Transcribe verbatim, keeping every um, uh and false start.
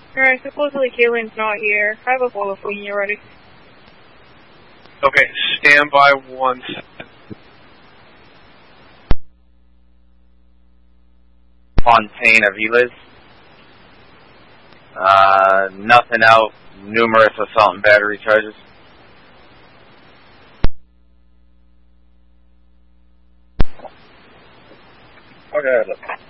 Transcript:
Alright, supposedly Kaylin's not here. I have a bullet when you're ready. Okay, stand by one second. Fontaine Aviles. Uh, nothing out. Numerous assault and battery charges. Okay, look.